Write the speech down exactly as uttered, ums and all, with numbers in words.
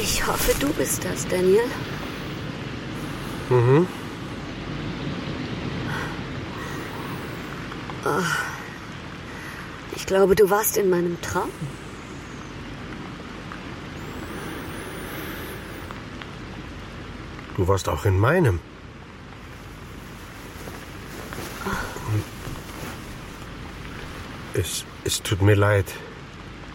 Ich hoffe, du bist das, Daniel. Mhm. Oh. Ich glaube, du warst in meinem Traum. Du warst auch in meinem. Es, es tut mir leid.